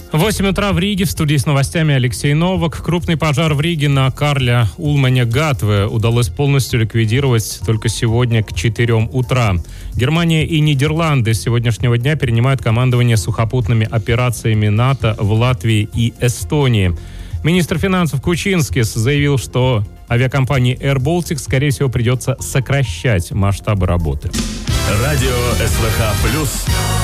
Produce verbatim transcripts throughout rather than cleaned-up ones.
восемь утра в Риге. В студии с новостями Алексей Новак. Крупный пожар в Риге на Карля Улмане Гатве удалось полностью ликвидировать только сегодня к четырем утра. Германия и Нидерланды с сегодняшнего дня перенимают командование сухопутными операциями НАТО в Латвии и Эстонии. Министр финансов Кучинскис заявил, что авиакомпании Air Baltic, скорее всего, придется сокращать масштабы работы. Радио СВХ плюс.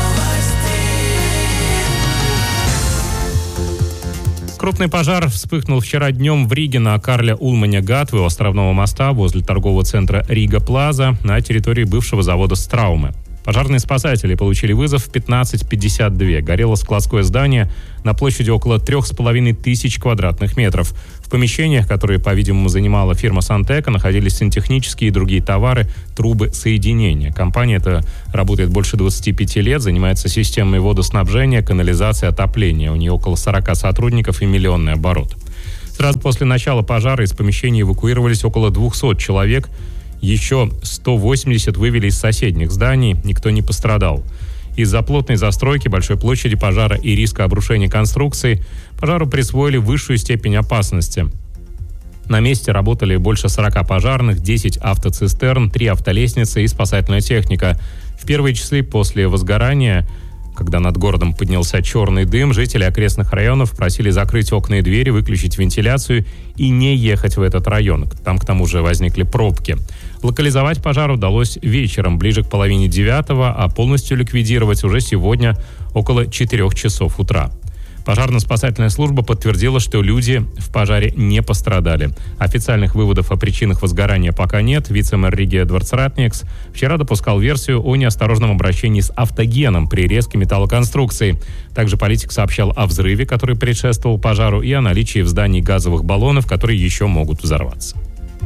Крупный пожар вспыхнул вчера днем в Риге на Карля Улмане Гатве у островного моста возле торгового центра Рига Плаза на территории бывшего завода Страуме. Пожарные спасатели получили вызов в пятнадцать пятьдесят два. Горело складское здание на площади около трех с половиной тысяч квадратных метров. В помещениях, которые, по-видимому, занимала фирма Сантека, находились сантехнические и другие товары, трубы соединения. Компания эта работает больше двадцати пяти лет, занимается системой водоснабжения, канализации, отопления. У нее около сорока сотрудников и миллионный оборот. Сразу после начала пожара из помещения эвакуировались около двухсот человек. Еще сто восемьдесят вывели из соседних зданий, никто не пострадал. Из-за плотной застройки, большой площади пожара и риска обрушения конструкций пожару присвоили высшую степень опасности. На месте работали больше сорока пожарных, десять автоцистерн, три автолестницы и спасательная техника. В первые часы после возгорания, когда над городом поднялся черный дым, жители окрестных районов просили закрыть окна и двери, выключить вентиляцию и не ехать в этот район. Там, к тому же, возникли пробки. Локализовать пожар удалось вечером, ближе к половине девятого, а полностью ликвидировать уже сегодня около четырех часов утра. Пожарно-спасательная служба подтвердила, что люди в пожаре не пострадали. Официальных выводов о причинах возгорания пока нет. Вице-мэр Риги Эдвард Ратникс вчера допускал версию о неосторожном обращении с автогеном при резке металлоконструкции. Также политик сообщал о взрыве, который предшествовал пожару, и о наличии в здании газовых баллонов, которые еще могут взорваться.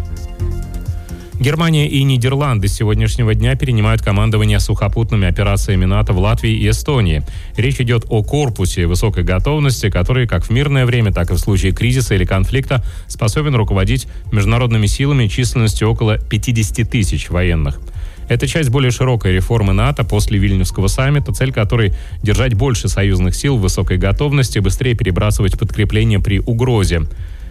Германия и Нидерланды с сегодняшнего дня перенимают командование сухопутными операциями НАТО в Латвии и Эстонии. Речь идет о корпусе высокой готовности, который как в мирное время, так и в случае кризиса или конфликта способен руководить международными силами численностью около пятидесяти тысяч военных. Это часть более широкой реформы НАТО после Вильнюсского саммита, цель которой – держать больше союзных сил в высокой готовности, быстрее перебрасывать подкрепления при угрозе.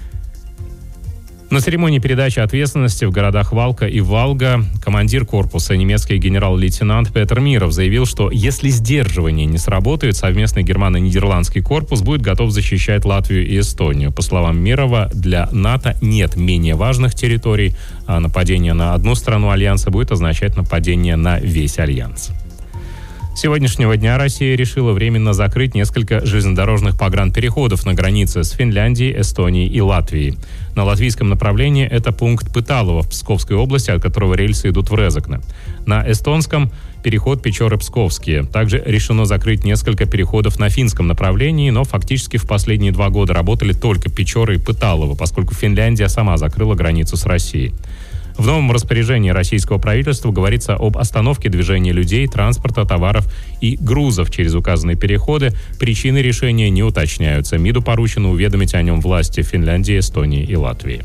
На церемонии передачи ответственности в городах Валка и Валга командир корпуса, немецкий генерал-лейтенант Петер Миров, заявил, что если сдерживание не сработает, совместный германо-нидерландский корпус будет готов защищать Латвию и Эстонию. По словам Мирова, для НАТО нет менее важных территорий, а нападение на одну страну Альянса будет означать нападение на весь Альянс. С сегодняшнего дня Россия решила временно закрыть несколько железнодорожных погранпереходов на границе с Финляндией, Эстонией и Латвией. На латвийском направлении это пункт Пыталово в Псковской области, от которого рельсы идут в Резекне. На эстонском – переход Печоры-Псковские. Также решено закрыть несколько переходов на финском направлении, но фактически в последние два года работали только Печоры и Пыталово, поскольку Финляндия сама закрыла границу с Россией. В новом распоряжении российского правительства говорится об остановке движения людей, транспорта, товаров и грузов через указанные переходы. Причины решения не уточняются. МИДу поручено уведомить о нем власти Финляндии, Эстонии и Латвии.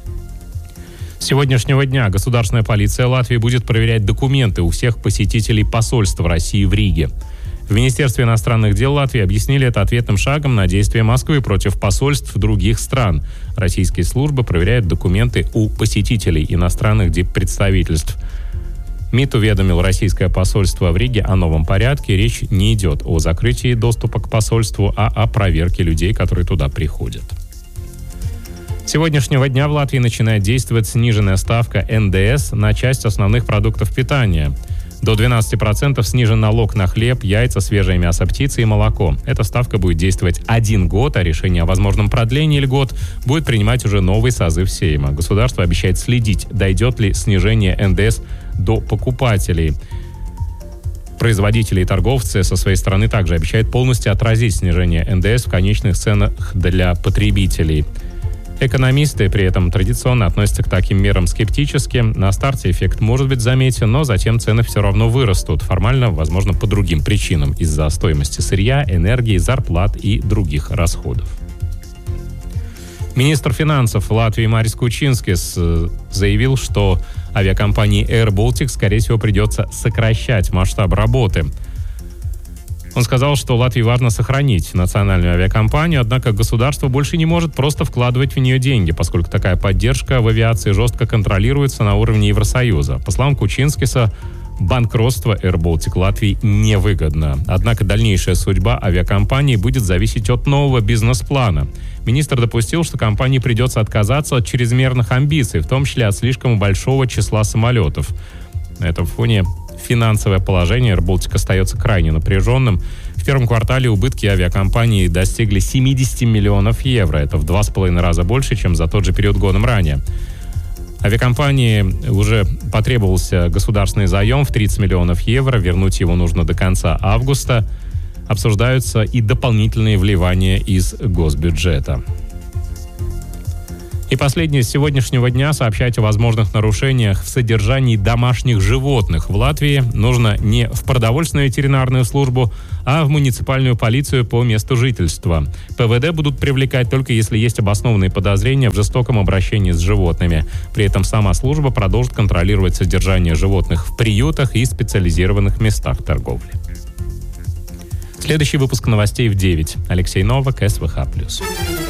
С сегодняшнего дня государственная полиция Латвии будет проверять документы у всех посетителей посольства России в Риге. В Министерстве иностранных дел Латвии объяснили это ответным шагом на действия Москвы против посольств других стран. Российские службы проверяют документы у посетителей иностранных диппредставительств. МИД уведомил российское посольство в Риге о новом порядке. Речь не идет о закрытии доступа к посольству, а о проверке людей, которые туда приходят. С сегодняшнего дня в Латвии начинает действовать сниженная ставка эн дэ эс на часть основных продуктов питания. До двенадцати процентов снижен налог на хлеб, яйца, свежее мясо птицы и молоко. Эта ставка будет действовать один год, а решение о возможном продлении льгот будет принимать уже новый созыв Сейма. Государство обещает следить, дойдет ли снижение эн дэ эс до покупателей. Производители и торговцы со своей стороны также обещают полностью отразить снижение эн дэ эс в конечных ценах для потребителей. Экономисты при этом традиционно относятся к таким мерам скептически. На старте эффект может быть заметен, но затем цены все равно вырастут. Формально, возможно, по другим причинам. Из-за стоимости сырья, энергии, зарплат и других расходов. Министр финансов Латвии Марис Кучинскис заявил, что авиакомпании Air Baltic, скорее всего, придется сокращать масштаб работы. Он сказал, что Латвии важно сохранить национальную авиакомпанию, однако государство больше не может просто вкладывать в нее деньги, поскольку такая поддержка в авиации жестко контролируется на уровне Евросоюза. По словам Кучинскиса, банкротство Air Baltic Латвии невыгодно. Однако дальнейшая судьба авиакомпании будет зависеть от нового бизнес-плана. Министр допустил, что компании придется отказаться от чрезмерных амбиций, в том числе от слишком большого числа самолетов. На этом фоне финансовое положение Air Baltic остается крайне напряженным. В первом квартале убытки авиакомпании достигли семьдесят миллионов евро. Это в два с половиной раза больше, чем за тот же период годом ранее. Авиакомпании уже потребовался государственный заем в тридцать миллионов евро. Вернуть его нужно до конца августа. Обсуждаются и дополнительные вливания из госбюджета. И последнее с сегодняшнего дня: сообщать о возможных нарушениях в содержании домашних животных в Латвии нужно не в продовольственную ветеринарную службу, а в муниципальную полицию по месту жительства. ПВД будут привлекать только если есть обоснованные подозрения в жестоком обращении с животными. При этом сама служба продолжит контролировать содержание животных в приютах и специализированных местах торговли. Следующий выпуск новостей в девять. Алексей Новак, СВХ плюс.